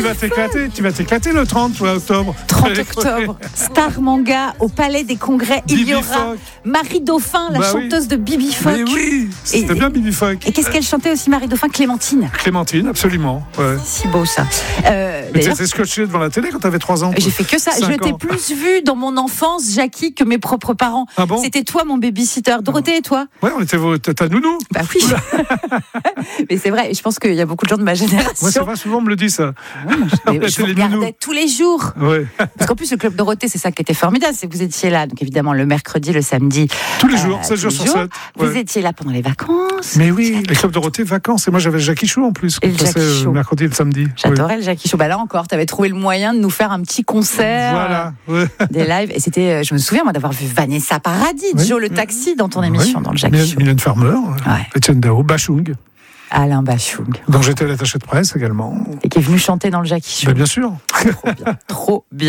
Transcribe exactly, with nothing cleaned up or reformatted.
vas t'éclater, tu vas t'éclater le trente octobre. trente octobre, Star Manga au Palais des Congrès. Il y aura Marie Dauphin, la bah chanteuse oui. de Bibi Phoque. Mais oui, c'était et, bien Bibi Phoque. Et qu'est-ce qu'elle chantait aussi, Marie Dauphin? Clémentine. Clémentine, absolument. Ouais. Si beau ça. Euh, Mais tu étais scotché devant la télé quand tu avais trois ans. J'ai fait que ça. Je t'ai plus vu dans mon enfance, Jackie, que mes propres parents. Ah bon? C'était toi mon babysitter. Dorothée et toi? Ouais, on était vos, ta nounou. Bah oui. Mais c'est vrai, et je pense qu'il y a beaucoup de gens de ma génération. Moi, ça va, souvent on me le dit ça. Ouais, je je vous regardais nounous. Tous les jours. Ouais. Parce qu'en plus, le Club Dorothée, c'est ça qui était formidable, c'est que vous étiez là, donc évidemment le mercredi, le samedi. Tous les jours, euh, sept jours sur sept. Vous Ouais. étiez là pendant les vacances. Mais oui, les Clubs Dorothée, vacances. Et moi, j'avais Jackie Chou en plus. Et le passait Jackie Chou. Le mercredi et le samedi. J'adorais oui. le Jackie Chou. Bah là encore, tu avais trouvé le moyen de nous faire un petit concert. Voilà. Ouais. Des lives. Et c'était, je me souviens, moi, d'avoir vu Vanessa Paradis, Oui. Joe le taxi dans ton émission, Oui. dans le Jackie Chou. Mylène Farmer, Ouais. Étienne Dao, Bachung, Alain Bachung. dont j'étais l'attaché de presse également. Et qui est venu chanter dans le Jackie Chou. Mais bien sûr. Trop bien. Trop bien.